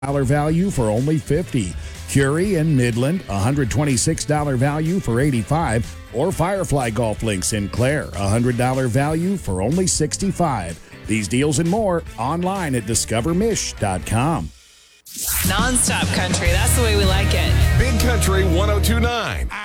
value for only $50. Curie and Midland, $126 value for $85. Or Firefly Golf Links in Clare, $100 value for only $65. These deals and more online at discovermish.com. Non-stop country. That's the way we like it. Big Country 102.9.